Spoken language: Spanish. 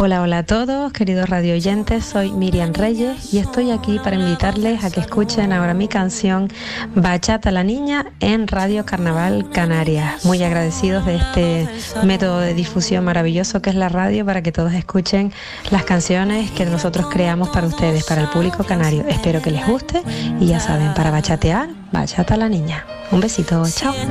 Hola, hola a todos, queridos radio oyentes, soy Miriam Reyes y estoy aquí para invitarles a que escuchen ahora mi canción Bachata la Niña en Radio Carnaval Canarias. Muy agradecidos de este método de difusión maravilloso que es la radio para que todos escuchen las canciones que nosotros creamos para ustedes, para el público canario. Espero que les guste y ya saben, para bachatear, Bachata la Niña. Un besito, chao.